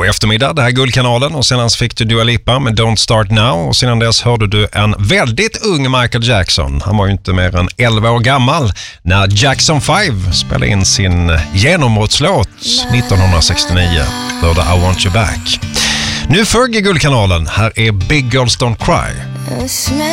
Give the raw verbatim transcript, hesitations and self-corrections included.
eftermiddag, det här är Guldkanalen, och sedan fick du Dua Lipa med Don't Start Now, och sedan dess hörde du en väldigt ung Michael Jackson. Han var ju inte mer än elva år gammal när Jackson fem spelade in sin genombrottslåt nittonhundrasextionio, hörde I Want You Back. Nu följer Guldkanalen, här är Big Girls Don't Cry.